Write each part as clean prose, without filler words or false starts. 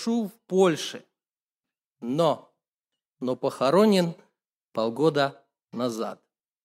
Кашуб в Польше, но похоронен полгода назад.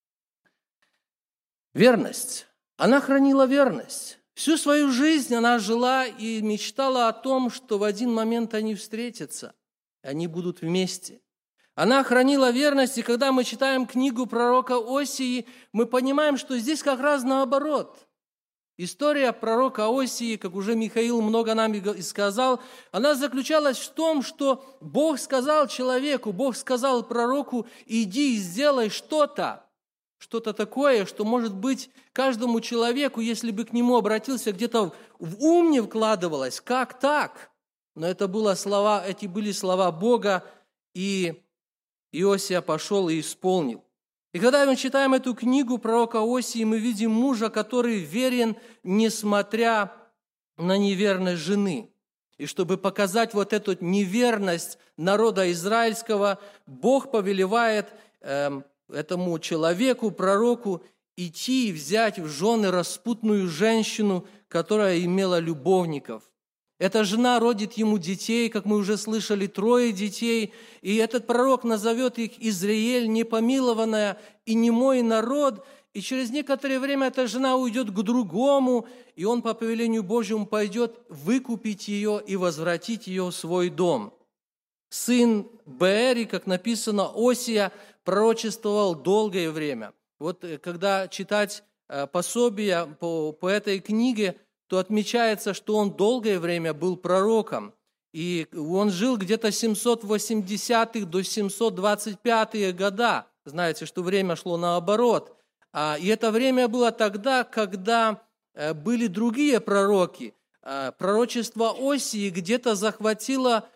Верность. Она хранила верность. Всю свою жизнь она жила и мечтала о том, что в один момент они встретятся, они будут вместе. Она хранила верность, и когда мы читаем книгу пророка Осии, мы понимаем, что здесь как раз наоборот. История пророка Осии, как уже Михаил много нам и сказал, она заключалась в том, что Бог сказал человеку, Бог сказал пророку: иди и сделай что-то такое, что, может быть, каждому человеку, если бы к нему обратился, где-то в ум не вкладывалось. Как так? Но эти были слова Бога, и Осия пошел и исполнил. И когда мы читаем эту книгу пророка Осии, мы видим мужа, который верен, несмотря на неверность жены. И чтобы показать вот эту неверность народа израильского, Бог повелевает этому человеку, пророку, идти и взять в жены распутную женщину, которая имела любовников. Эта жена родит ему детей, как мы уже слышали, 3 детей, и этот пророк назовет их Израиль, непомилованная и немой народ, и через некоторое время эта жена уйдет к другому, и он по повелению Божьему пойдет выкупить ее и возвратить ее в свой дом. Сын Беэри, как написано, Осия, пророчествовал долгое время. Вот когда читать пособия по этой книге, то отмечается, что он долгое время был пророком. И он жил где-то с 780-х до 725-х года. Знаете, что время шло наоборот. И это время было тогда, когда были другие пророки. Пророчество Осии где-то захватило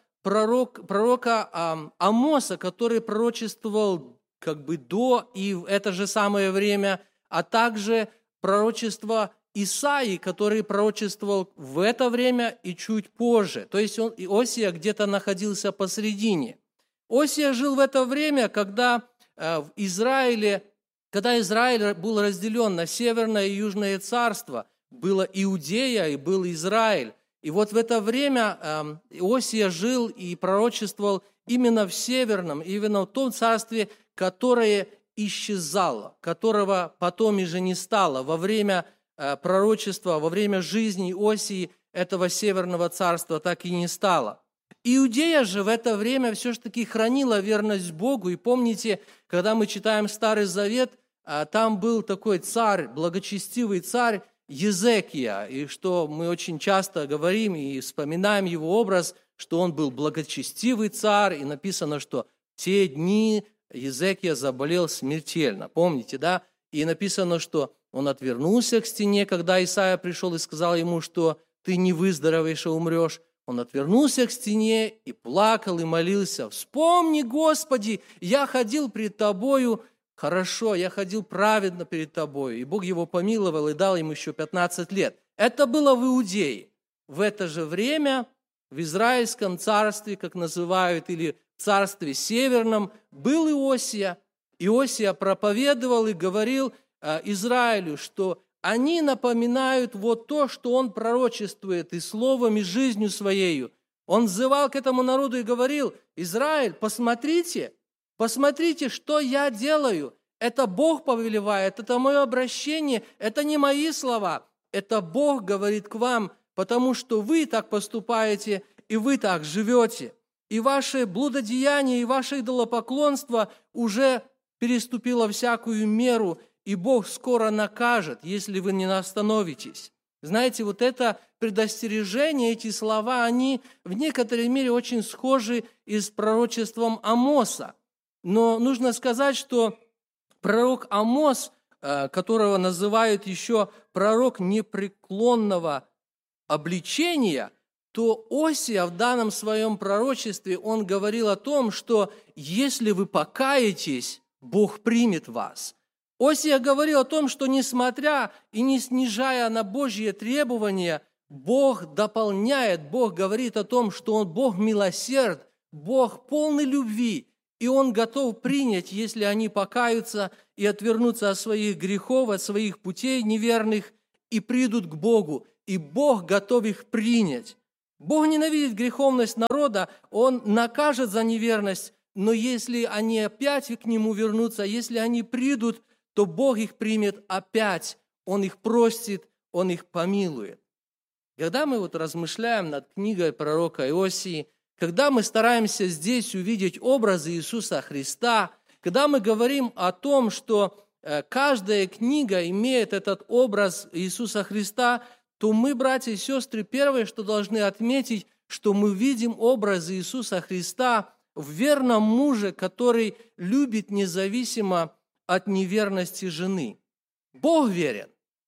пророка Амоса, который пророчествовал как бы до и в это же самое время, а также пророчество Исаии, который пророчествовал в это время и чуть позже. То есть Осия где-то находился посредине. Осия жил в это время, когда Израиль был разделен на Северное и Южное царство, была Иудея и был Израиль. И вот в это время Осия жил и пророчествовал именно в Северном, именно в том царстве, которое исчезало, которого потом уже не стало во время пророчества, во время жизни Осии этого Северного царства так и не стало. Иудея же в это время все-таки хранила верность Богу. И помните, когда мы читаем Старый Завет, там был такой царь, благочестивый царь Езекия, и что мы очень часто говорим и вспоминаем его образ, что он был благочестивый царь, и написано, что в те дни Езекия заболел смертельно. Помните, да? И написано, что он отвернулся к стене, когда Исаия пришел и сказал ему, что ты не выздоровеешь, а умрешь. Он отвернулся к стене и плакал, и молился: «Вспомни, Господи, я ходил пред Тобою хорошо, я ходил праведно перед Тобою». И Бог его помиловал и дал ему еще 15 лет. Это было в Иудее. В это же время в Израильском царстве, как называют, или в царстве Северном, был Иосия. Иосия проповедовал и говорил Израилю, что они напоминают вот то, что он пророчествует и словом, и жизнью своею. Он взывал к этому народу и говорил: «Израиль, посмотрите, что я делаю. Это Бог повелевает, это мое обращение, это не мои слова, это Бог говорит к вам, потому что вы так поступаете и вы так живете. И ваше блудодеяние, и ваше идолопоклонство уже переступило всякую меру, и Бог скоро накажет, если вы не остановитесь». Знаете, вот это предостережение, эти слова, они в некоторой мере очень схожи и с пророчеством Амоса. Но нужно сказать, что пророк Амос, которого называют еще пророк непреклонного обличения, то Осия в данном своем пророчестве, он говорил о том, что если вы покаетесь, Бог примет вас. Осия говорил о том, что несмотря и не снижая на Божьи требования, Бог дополняет, Бог говорит о том, что Он Бог милосерд, Бог полный любви, и Он готов принять, если они покаются и отвернутся от своих грехов, от своих путей неверных, и придут к Богу, и Бог готов их принять. Бог ненавидит греховность народа, Он накажет за неверность, но если они опять к Нему вернутся, если они придут, то Бог их примет опять, Он их простит, Он их помилует. Когда мы размышляем над книгой пророка Иосии, когда мы стараемся здесь увидеть образы Иисуса Христа, когда мы говорим о том, что каждая книга имеет этот образ Иисуса Христа, то мы, братья и сестры, первое, что должны отметить, что мы видим образ Иисуса Христа в верном муже, который любит независимо от неверности жены. Бог верен.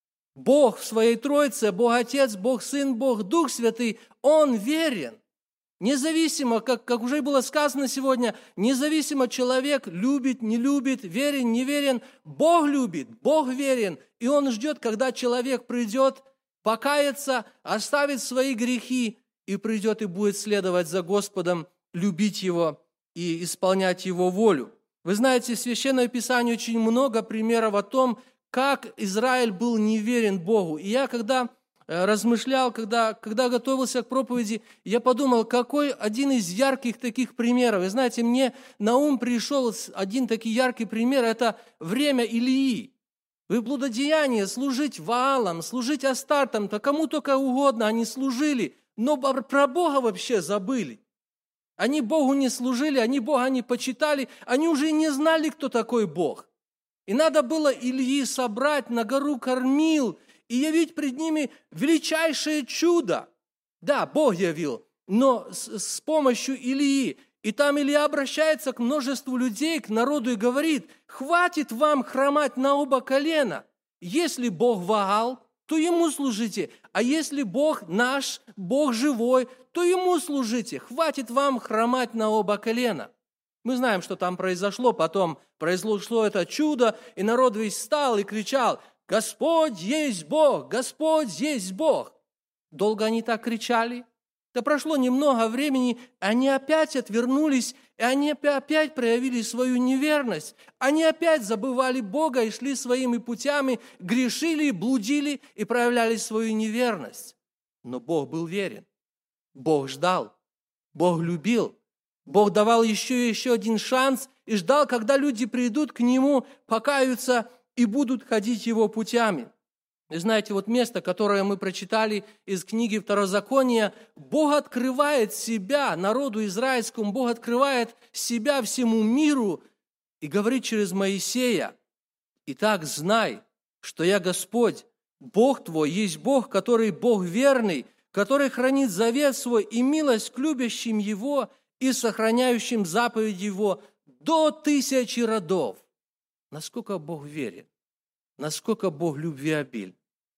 Бог в Своей Троице, Бог Отец, Бог Сын, Бог Дух Святый, Он верен. Независимо, как уже было сказано сегодня, независимо человек любит, не любит, верен, не верен, Бог любит, Бог верен, и Он ждет, когда человек придет, покается, оставит свои грехи и придет и будет следовать за Господом, любить Его и исполнять Его волю. Вы знаете, в Священном Писании очень много примеров о том, как Израиль был неверен Богу. И я, когда размышлял, когда готовился к проповеди, я подумал, какой один из ярких таких примеров. Вы знаете, мне на ум пришел один такой яркий пример, это время Илии. В блудодеянии служить Ваалам, служить Астартам, то кому только угодно они служили, но про Бога вообще забыли. Они Богу не служили, они Бога не почитали, они уже не знали, кто такой Бог. И надо было Илии собрать на гору Кормил и явить пред ними величайшее чудо. Да, Бог явил, но с помощью Илии. И там Илия обращается к множеству людей, к народу и говорит: «Хватит вам хромать на оба колена. Если Бог Ваал, то Ему служите, а если Бог наш, Бог живой, то Ему служите. Хватит вам хромать на оба колена». Мы знаем, что там произошло. Потом произошло это чудо, и народ весь встал и кричал: «Господь есть Бог! Господь есть Бог!» Долго они так кричали? Да прошло немного времени, они опять отвернулись, и они опять проявили свою неверность. Они опять забывали Бога и шли своими путями, грешили, блудили и проявляли свою неверность. Но Бог был верен. Бог ждал. Бог любил. Бог давал еще один шанс и ждал, когда люди придут к Нему, покаются и будут ходить Его путями. И знаете, место, которое мы прочитали из книги Второзакония, Бог открывает себя народу израильскому, Бог открывает себя всему миру и говорит через Моисея: «Итак, знай, что я Господь, Бог твой, есть Бог, который Бог верный, который хранит завет свой и милость к любящим Его и сохраняющим заповеди Его до 1000 родов». Насколько Бог верен, насколько Бог любвеобилен.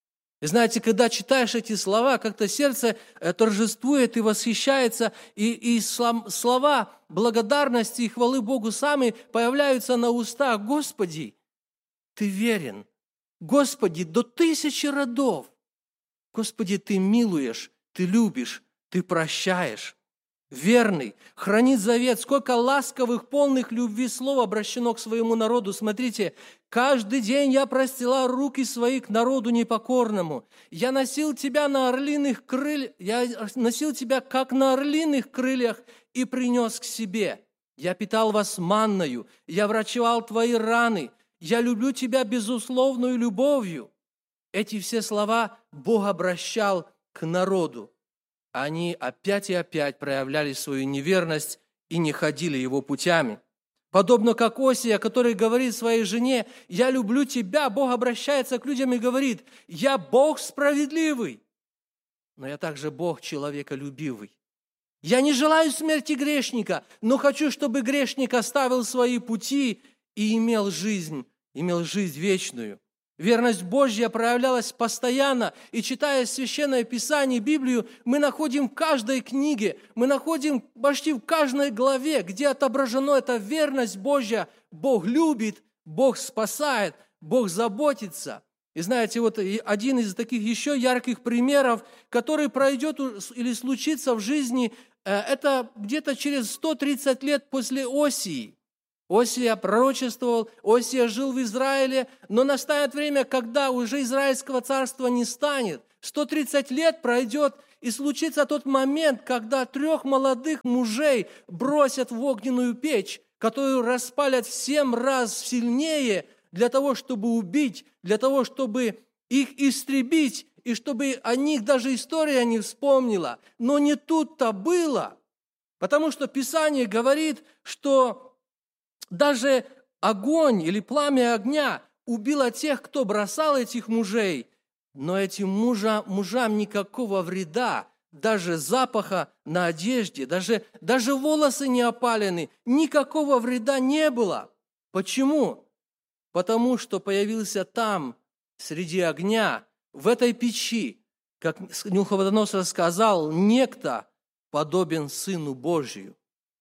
И знаете, когда читаешь эти слова, как-то сердце торжествует и восхищается, и слова благодарности и хвалы Богу сами появляются на устах. Господи, Ты верен. Господи, до 1000 родов. Господи, Ты милуешь, Ты любишь, Ты прощаешь. Верный, хранит завет. Сколько ласковых, полных любви слов обращено к своему народу. Смотрите, каждый день я простирал руки свои к народу непокорному. Я носил тебя как на орлиных крыльях и принес к себе. Я питал вас манною, я врачевал твои раны. Я люблю тебя безусловную любовью. Эти все слова Бог обращал к народу. Они опять и опять проявляли свою неверность и не ходили Его путями. Подобно как Осия, который говорит своей жене: «Я люблю тебя», Бог обращается к людям и говорит: «Я Бог справедливый, но я также Бог человеколюбивый. Я не желаю смерти грешника, но хочу, чтобы грешник оставил свои пути и имел жизнь вечную». Верность Божья проявлялась постоянно, и читая Священное Писание, Библию, мы находим в каждой книге, мы находим почти в каждой главе, где отображена эта верность Божья. Бог любит, Бог спасает, Бог заботится. И знаете, один из таких еще ярких примеров, который пройдет или случится в жизни, это где-то через 130 лет после Осии. Осия пророчествовал, Осия жил в Израиле, но настанет время, когда уже Израильского царства не станет. 130 лет пройдет, и случится тот момент, когда 3 молодых мужей бросят в огненную печь, которую распалят в 7 раз сильнее для того, чтобы убить, для того, чтобы их истребить, и чтобы о них даже история не вспомнила. Но не тут-то было, потому что Писание говорит, что даже огонь или пламя огня убило тех, кто бросал этих мужей, но этим мужам никакого вреда, даже запаха на одежде, даже волосы не опалены, никакого вреда не было. Почему? Потому что появился там, среди огня, в этой печи, как Навуходоносор сказал, некто подобен Сыну Божию.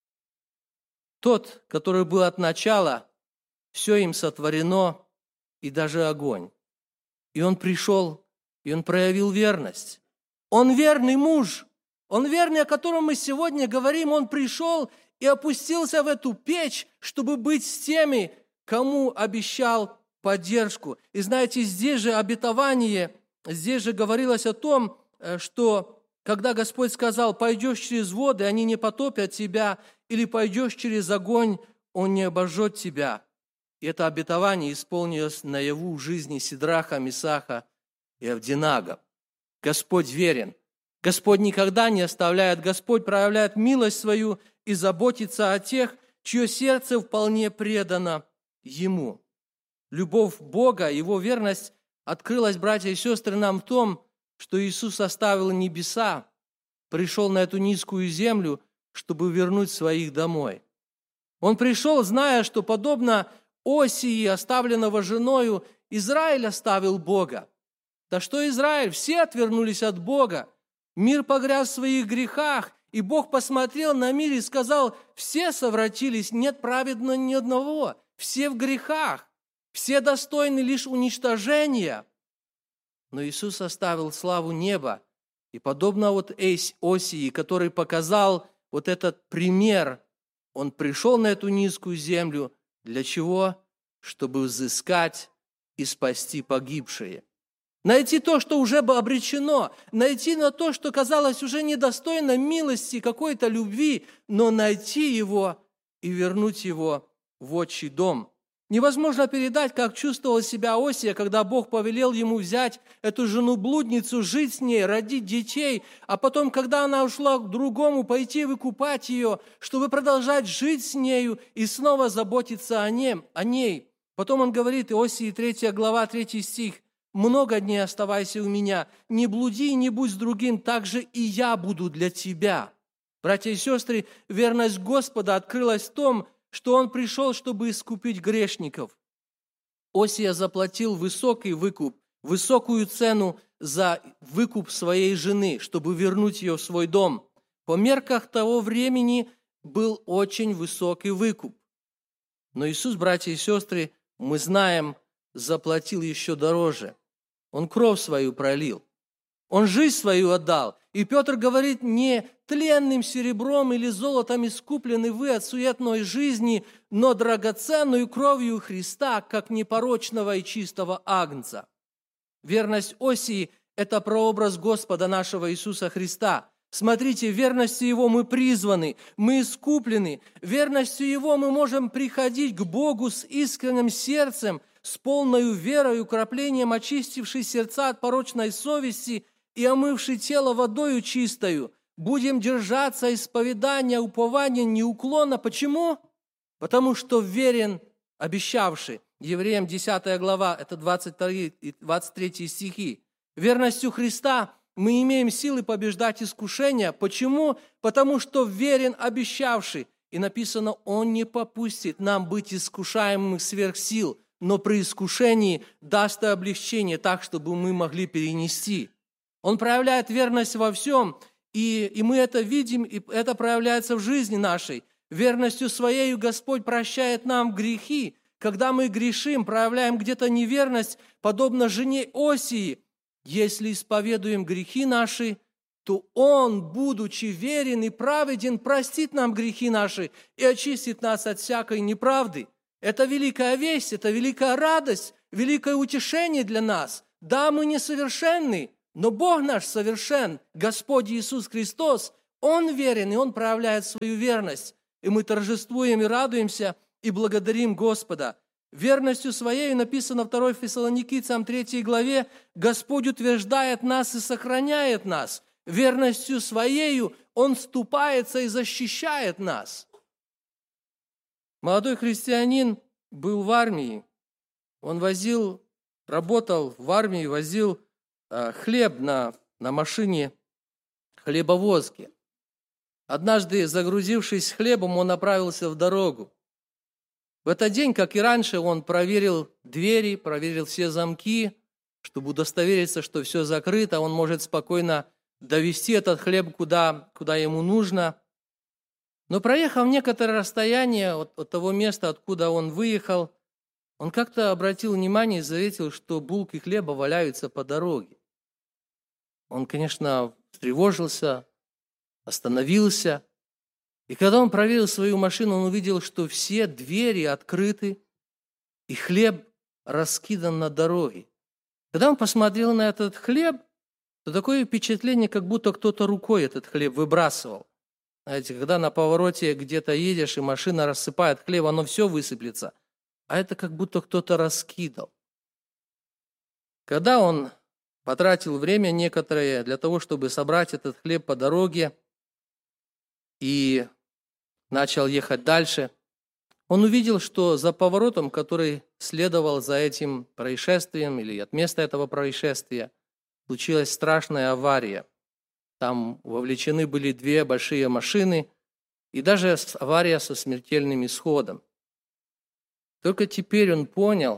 Тот, который был от начала, все им сотворено, и даже огонь. И он пришел, и он проявил верность. Он верный муж, он верный, о котором мы сегодня говорим. Он пришел и опустился в эту печь, чтобы быть с теми, кому обещал поддержку. И знаете, здесь же обетование, здесь же говорилось о том, что когда Господь сказал: «Пойдешь через воды, они не потопят тебя», или «Пойдешь через огонь, он не обожжет тебя». И это обетование исполнилось наяву в жизни Сидраха, Месаха и Авдинага. Господь верен. Господь никогда не оставляет. Господь проявляет милость свою и заботится о тех, чье сердце вполне предано Ему. Любовь Бога, Его верность открылась, братья и сестры, нам в том, что Иисус оставил небеса, пришел на эту низкую землю, чтобы вернуть своих домой. Он пришел, зная, что подобно Осии, оставленного женою, Израиль оставил Бога. Да что Израиль? Все отвернулись от Бога. Мир погряз в своих грехах, и Бог посмотрел на мир и сказал: все совратились, нет праведного ни одного, все в грехах, все достойны лишь уничтожения. Но Иисус оставил славу неба, и подобно Осии, который показал вот этот пример, Он пришел на эту низкую землю. Для чего? Чтобы взыскать и спасти погибшие. Найти то, что уже было обречено, найти на то, что казалось уже недостойно милости, какой-то любви, но найти его и вернуть его в отчий дом. Невозможно передать, как чувствовал себя Осия, когда Бог повелел ему взять эту жену-блудницу, жить с ней, родить детей, а потом, когда она ушла к другому, пойти выкупать ее, чтобы продолжать жить с нею и снова заботиться о ней. Потом он говорит, Осии 3 глава, 3 стих: «Много дней оставайся у меня, не блуди и не будь с другим, так же и я буду для тебя». Братья и сестры, верность Господа открылась в том, что Он пришел, чтобы искупить грешников. Осия заплатил высокий выкуп, высокую цену за выкуп своей жены, чтобы вернуть ее в свой дом. По мерках того времени был очень высокий выкуп. Но Иисус, братья и сестры, мы знаем, заплатил еще дороже. Он кровь свою пролил. Он жизнь свою отдал. И Петр говорит: не тленным серебром или золотом искуплены вы от суетной жизни, но драгоценную кровью Христа, как непорочного и чистого агнца. Верность Осии – это прообраз Господа нашего Иисуса Христа. Смотрите, верностью Его мы призваны, мы искуплены. Верностью Его мы можем приходить к Богу с искренним сердцем, с полною верой, укроплением очистившей сердца от порочной совести и омывший тело водою чистою. Будем держаться исповедания, упования неуклонно. Почему? Потому что верен обещавший. Евреям 10 глава, это 22 и 23 стихи. Верностью Христа мы имеем силы побеждать искушения. Почему? Потому что верен обещавший. И написано: Он не попустит нам быть искушаемым сверх сил, но при искушении даст облегчение так, чтобы мы могли перенести. Он проявляет верность во всем, и мы это видим, и это проявляется в жизни нашей. Верностью Своей Господь прощает нам грехи. Когда мы грешим, проявляем где-то неверность, подобно жене Осии, если исповедуем грехи наши, то Он, будучи верен и праведен, простит нам грехи наши и очистит нас от всякой неправды. Это великая весть, это великая радость, великое утешение для нас. Да, мы несовершенны, Но Бог наш совершен, Господь Иисус Христос, Он верен, и Он проявляет свою верность. И мы торжествуем и радуемся, и благодарим Господа. Верностью Своей, написано 2 Фессалоникийцам 3 главе, Господь утверждает нас и сохраняет нас. Верностью Своею Он вступается и защищает нас. Молодой христианин был в армии. Он работал в армии, возил хлеб на машине хлебовозки. Однажды, загрузившись хлебом, он направился в дорогу. В этот день, как и раньше, он проверил двери, проверил все замки, чтобы удостовериться, что все закрыто. Он может спокойно довести этот хлеб куда ему нужно. Но проехав некоторое расстояние от того места, откуда он выехал, он как-то обратил внимание и заметил, что булки хлеба валяются по дороге. Он, конечно, встревожился, остановился. И когда он проверил свою машину, он увидел, что все двери открыты, и хлеб раскидан на дороге. Когда он посмотрел на этот хлеб, то такое впечатление, как будто кто-то рукой этот хлеб выбрасывал. Знаете, когда на повороте где-то едешь, и машина рассыпает хлеб, оно все высыплется. А это как будто кто-то раскидал. Когда он потратил время некоторое для того, чтобы собрать этот хлеб по дороге и начал ехать дальше, он увидел, что за поворотом, который следовал за этим происшествием или от места этого происшествия, случилась страшная авария. Там вовлечены были 2 большие машины и даже авария со смертельным исходом. Только теперь он понял,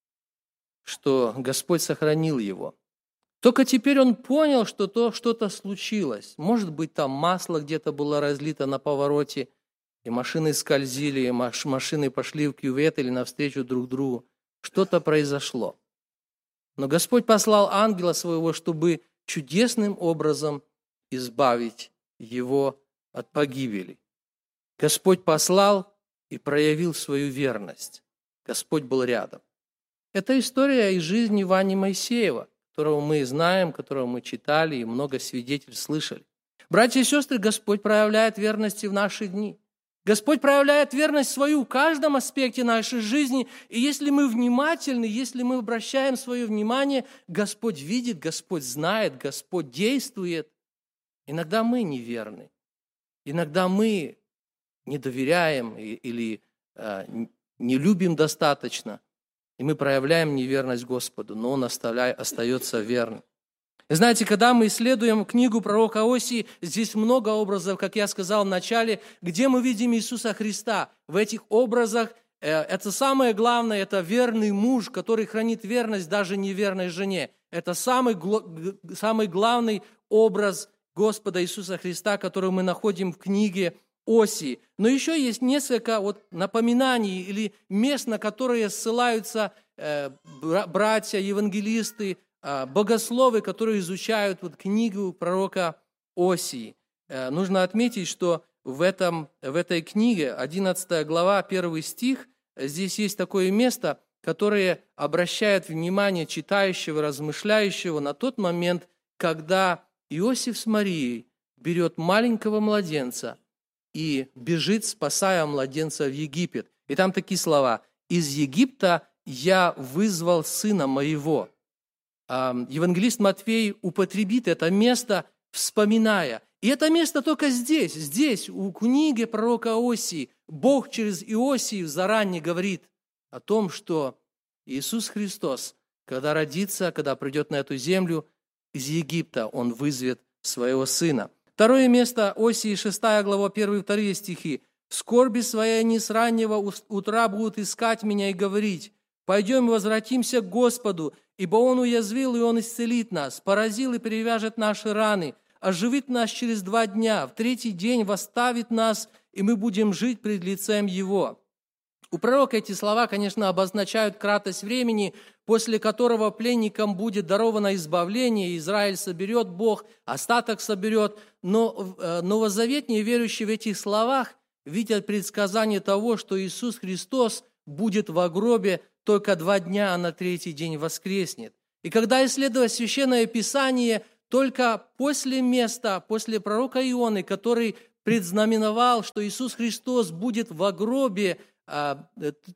что Господь сохранил его. Только теперь он понял, что что-то случилось. Может быть, там масло где-то было разлито на повороте, и машины скользили, и машины пошли в кювет или навстречу друг другу. Что-то произошло. Но Господь послал ангела своего, чтобы чудесным образом избавить его от погибели. Господь послал и проявил свою верность. Господь был рядом. Это история из жизни Вани Моисеева, которого мы знаем, которого мы читали и много свидетельств слышали. Братья и сестры, Господь проявляет верность и в наши дни. Господь проявляет верность свою в каждом аспекте нашей жизни. И если мы внимательны, если мы обращаем свое внимание, Господь видит, Господь знает, Господь действует. Иногда мы неверны. Иногда мы не доверяем или не любим достаточно. И мы проявляем неверность Господу, но Он остается верным. И знаете, когда мы исследуем книгу пророка Осии, здесь много образов, как я сказал в начале, где мы видим Иисуса Христа. В этих образах это самое главное, это верный муж, который хранит верность даже неверной жене. Это самый главный образ Господа Иисуса Христа, который мы находим в книге Осии. Но еще есть несколько напоминаний или мест, на которые ссылаются братья, евангелисты, богословы, которые изучают книгу пророка Осии. Нужно отметить, что в этой книге, 11 глава, 1 стих, здесь есть такое место, которое обращает внимание читающего, размышляющего на тот момент, когда Иосиф с Марией берет маленького младенца и бежит, спасая младенца в Египет. И там такие слова: «Из Египта я вызвал сына моего». Евангелист Матфей употребит это место, вспоминая. И это место только здесь, у книги пророка Осии. Бог через Иосию заранее говорит о том, что Иисус Христос, когда родится, когда придет на эту землю, из Египта Он вызовет своего сына. Второе место Осии, 6 глава, 1-2 стихи. «В скорби своей они с раннего утра будут искать меня и говорить: пойдем и возвратимся к Господу, ибо Он уязвил, и Он исцелит нас, поразил и перевяжет наши раны, оживит нас через 2 дня, в 3-й день восставит нас, и мы будем жить пред лицем Его». У пророка эти слова, конечно, обозначают кратость времени, после которого пленникам будет даровано избавление, Израиль соберет Бог, остаток соберет. Но новозаветные верующие в этих словах видят предсказание того, что Иисус Христос будет в гробе только 2 дня, а на 3-й день воскреснет. И когда исследовать Священное Писание, только после пророка Ионы, который предзнаменовал, что Иисус Христос будет во гробе 2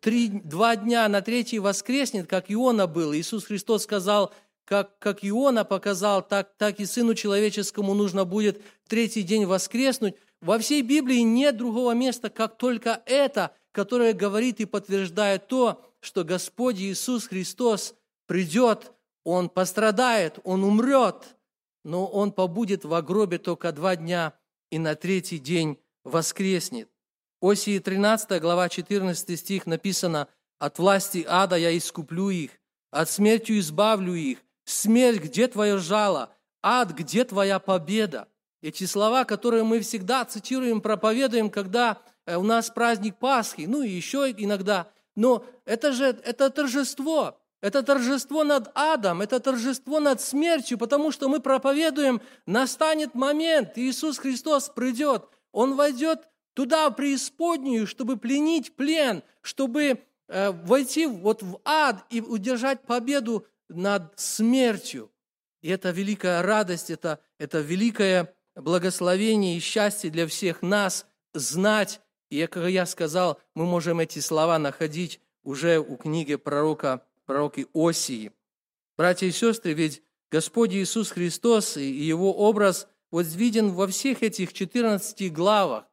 дня, на третий воскреснет, как Иона был. Иисус Христос сказал, как Иона показал, так и Сыну Человеческому нужно будет третий день воскреснуть. Во всей Библии нет другого места, как только это, которое говорит и подтверждает то, что Господь Иисус Христос придет, Он пострадает, Он умрет, но Он побудет во гробе только 2 дня и на третий день воскреснет. Осии 13 глава 14 стих написано: «От власти ада я искуплю их, от смерти избавлю их. Смерть, где твое жало? Ад, где твоя победа?» Эти слова, которые мы всегда цитируем, проповедуем, когда у нас праздник Пасхи, ну и еще иногда. Но это торжество. Это торжество над адом, это торжество над смертью, потому что мы проповедуем, настанет момент, Иисус Христос придет, Он войдет туда, в преисподнюю, чтобы пленить плен, чтобы войти в ад и удержать победу над смертью. И это великая радость, это великое благословение и счастье для всех нас знать. И, как я сказал, мы можем эти слова находить уже у книги пророки Осии. Братья и сестры, ведь Господь Иисус Христос и Его образ виден во всех этих 14 главах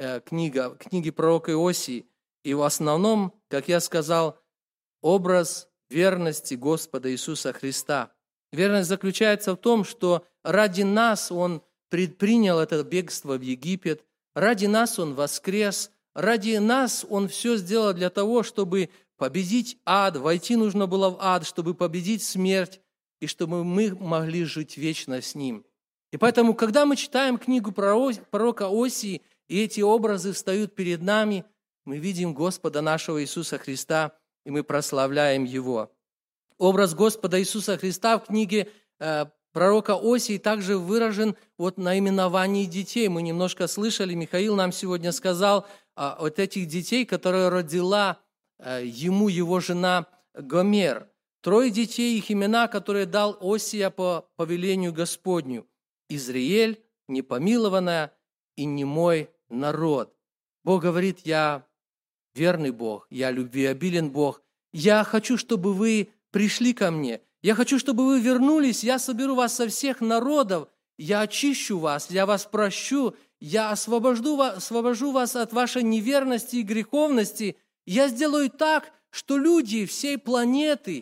книги пророка Осии. И в основном, как я сказал, образ верности Господа Иисуса Христа. Верность заключается в том, что ради нас Он предпринял это бегство в Египет, ради нас Он воскрес, ради нас Он все сделал для того, чтобы победить ад, войти нужно было в ад, чтобы победить смерть, и чтобы мы могли жить вечно с Ним. И поэтому, когда мы читаем книгу пророка Осии, и эти образы встают перед нами, мы видим Господа нашего Иисуса Христа, и мы прославляем Его. Образ Господа Иисуса Христа в книге пророка Осии также выражен наименовании детей. Мы немножко слышали, Михаил нам сегодня сказал от этих детей, которые родила ему его жена Гомер. 3 детей, их имена, которые дал Осия по повелению Господню: Изриэль, непомилованная, и немой народ. Бог говорит: я верный Бог, я любвеобилен Бог. Я хочу, чтобы вы пришли ко мне. Я хочу, чтобы вы вернулись. Я соберу вас со всех народов. Я очищу вас, я вас прощу. Я освобожу вас от вашей неверности и греховности. Я сделаю так, что люди всей планеты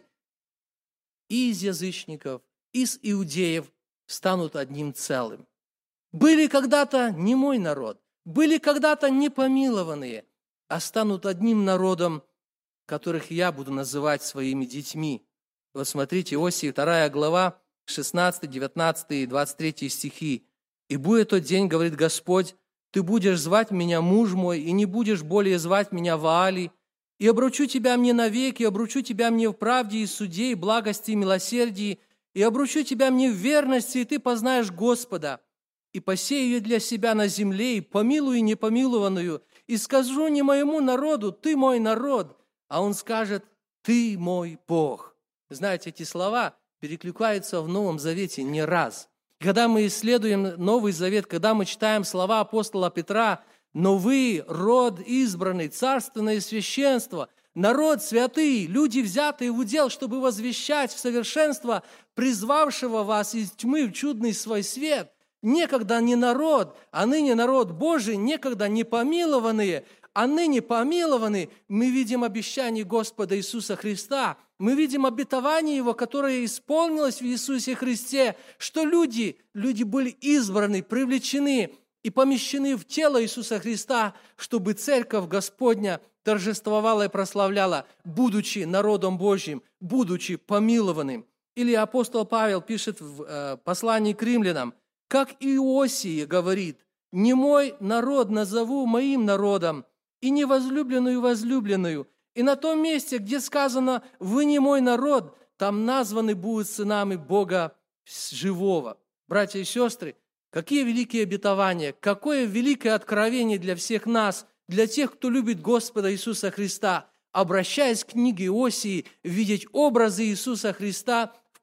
и из язычников, и из иудеев станут одним целым. Были когда-то не мой народ, были когда-то непомилованные, а станут одним народом, которых я буду называть своими детьми. Вот смотрите, Осии 2 глава, 16, 19 и 23 стихи. «И будет тот день, говорит Господь, ты будешь звать меня муж мой, и не будешь более звать меня Ваали, и обручу тебя мне навеки, и обручу тебя мне в правде и суде, и благости, и милосердии, и обручу тебя мне в верности, и ты познаешь Господа, и посею ее для себя на земле, и помилую непомилованную, и скажу не моему народу, ты мой народ, а он скажет, ты мой Бог». Знаете, эти слова перекликаются в Новом Завете не раз. Когда мы исследуем Новый Завет, когда мы читаем слова апостола Петра: «Но вы, род избранный, царственное священство, народ святый, люди, взятые в удел, чтобы возвещать в совершенство призвавшего вас из тьмы в чудный свой свет. Некогда не народ, а ныне народ Божий, некогда не помилованные, а ныне помилованы». Мы видим обещание Господа Иисуса Христа, мы видим обетование Его, которое исполнилось в Иисусе Христе, что люди были избраны, привлечены и помещены в тело Иисуса Христа, чтобы Церковь Господня торжествовала и прославляла, будучи народом Божьим, будучи помилованным. Или апостол Павел пишет в послании к римлянам: «Как Иосия говорит, не мой народ назову моим народом, и невозлюбленную возлюбленную». И на том месте, где сказано «вы не мой народ», там названы будут сынами Бога живого. Братья и сестры, какие великие обетования, какое великое откровение для всех нас, для тех, кто любит Господа Иисуса Христа, обращаясь к книге Осии, видеть образы Иисуса Христа в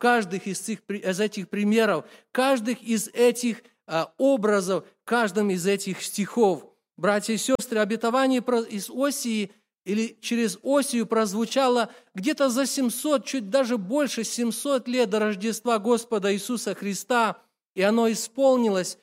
каждых из этих примеров, каждых из этих образов, в каждом из этих стихов. Братья и сестры, обетование из Осии или через Осию прозвучало где-то за 700, чуть даже больше 700 лет до Рождества Господа Иисуса Христа, и оно исполнилось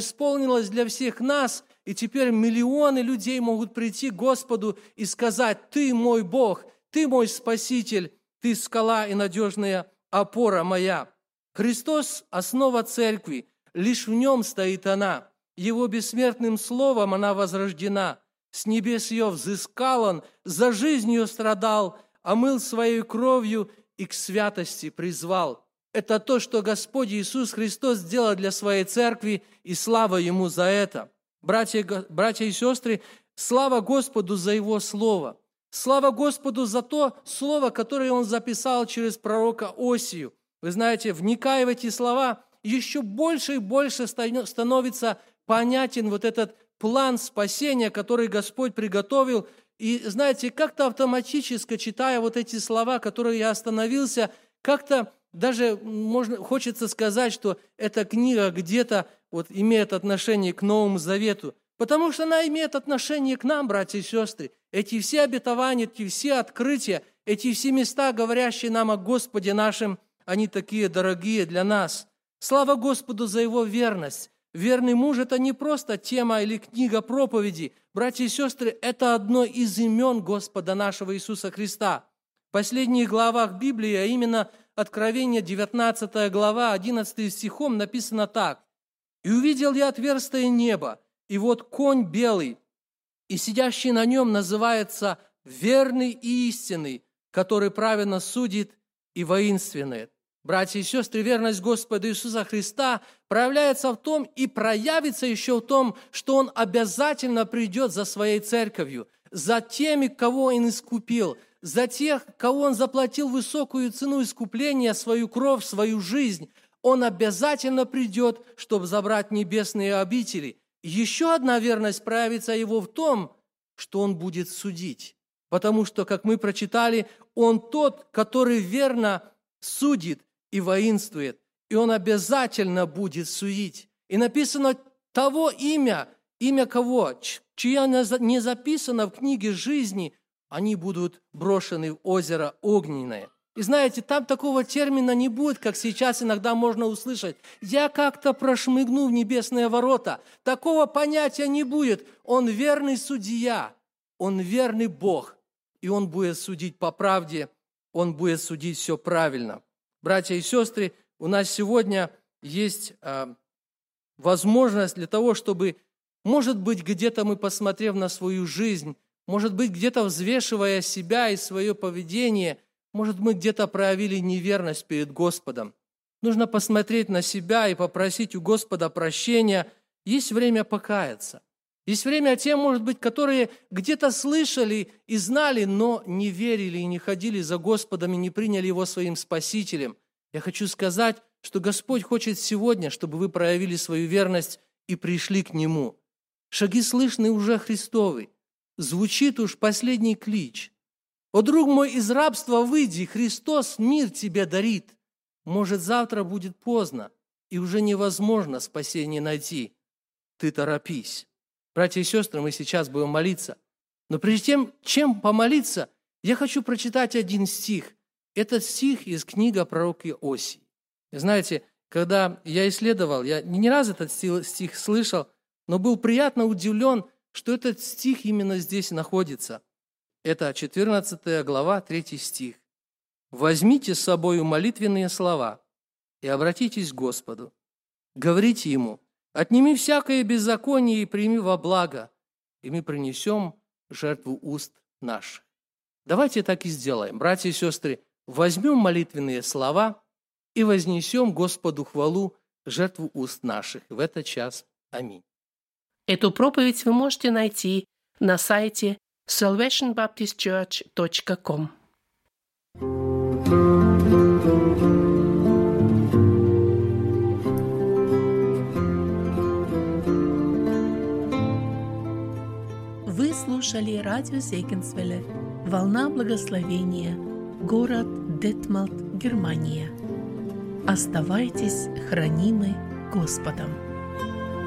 для всех нас, и теперь миллионы людей могут прийти к Господу и сказать: «Ты мой Бог, Ты мой Спаситель, Ты скала и надежная опора моя». Христос – основа церкви, лишь в Нем стоит она. Его бессмертным словом она возрождена. С небес ее взыскал Он, за жизнь ее страдал, омыл своей кровью и к святости призвал. Это то, что Господь Иисус Христос сделал для своей церкви, и слава Ему за это. Братья и сестры, слава Господу за Его Слово. Слава Господу за то Слово, которое Он записал через пророка Осию. Вы знаете, вникая в эти слова, еще больше и больше становится понятен вот этот план спасения, который Господь приготовил. И, знаете, как-то автоматически, читая вот эти слова, которые я остановился, как-то даже хочется сказать, что эта книга где-то имеет отношение к Новому Завету, потому что она имеет отношение к нам, братья и сестры. Эти все обетования, эти все открытия, эти все места, говорящие нам о Господе нашем, они такие дорогие для нас. Слава Господу за Его верность. Верный муж – это не просто тема или книга проповеди. Братья и сестры, это одно из имен Господа нашего Иисуса Христа. В последних главах Библии, а именно Откровение, 19 глава, 11 стихом написано так. «И увидел я отверстие неба, и вот конь белый, и сидящий на нем называется верный и истинный, который праведно судит и воинственный». Братья и сестры, верность Господа Иисуса Христа проявляется в том и проявится еще в том, что Он обязательно придет за своей церковью, за теми, кого Он искупил, за тех, кого Он заплатил высокую цену искупления, свою кровь, свою жизнь. Он обязательно придет, чтобы забрать небесные обители. Еще одна верность проявится Его в том, что Он будет судить. Потому что, как мы прочитали, Он тот, который верно судит и воинствует, и Он обязательно будет судить. И написано того имя кого, чье не записано в книге жизни, они будут брошены в озеро огненное. И знаете, там такого термина не будет, как сейчас иногда можно услышать. Я как-то прошмыгну в небесные ворота. Такого понятия не будет. Он верный судья, Он верный Бог, и Он будет судить по правде, Он будет судить все правильно. Братья и сестры, у нас сегодня есть возможность для того, чтобы, может быть, где-то мы, посмотрев на свою жизнь, может быть, где-то взвешивая себя и свое поведение, может, мы где-то проявили неверность перед Господом. Нужно посмотреть на себя и попросить у Господа прощения. Есть время покаяться. Есть время тем, может быть, которые где-то слышали и знали, но не верили и не ходили за Господом и не приняли Его своим Спасителем. Я хочу сказать, что Господь хочет сегодня, чтобы вы проявили свою верность и пришли к Нему. Шаги слышны уже Христовы. Звучит уж последний клич. «О, друг мой, из рабства выйди, Христос мир тебе дарит. Может, завтра будет поздно, и уже невозможно спасение найти. Ты торопись». Братья и сестры, мы сейчас будем молиться. Но прежде тем, чем помолиться, я хочу прочитать один стих. Этот стих из книги пророка Осии. Знаете, когда я исследовал, я не раз этот стих слышал, но был приятно удивлен, что этот стих именно здесь находится. Это 14 глава, 3 стих. «Возьмите с собой молитвенные слова и обратитесь к Господу. Говорите Ему: отними всякое беззаконие и прими во благо, и мы принесем жертву уст наших». Давайте так и сделаем. Братья и сестры, возьмем молитвенные слова и вознесем Господу хвалу, жертву уст наших в этот час. Аминь. Эту проповедь вы можете найти на сайте salvationbaptistchurch.com. Вы слушали радио Зегенсвелле «Волна благословения», город Детмалт, Германия. Оставайтесь хранимы Господом.